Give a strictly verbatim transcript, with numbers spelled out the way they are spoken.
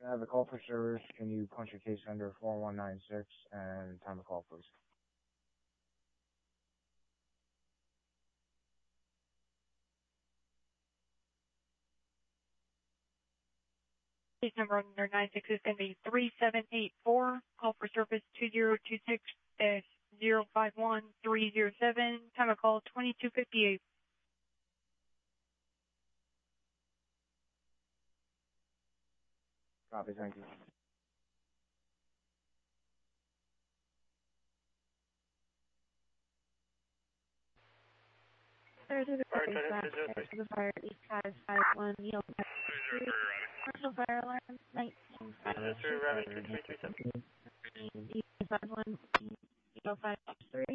I have a call for service. Can you punch a case under four one nine six and time of call, please? Case number under nine six is going to be three seven eight four. Call for service two zero two six zero five one three zero seven. Time of call twenty-two fifty-eight. Copy, thank you. Fire to the fire, East Coast five one, Neil three, commercial fire alarm, nineteen five oh three, five one, Neil five three.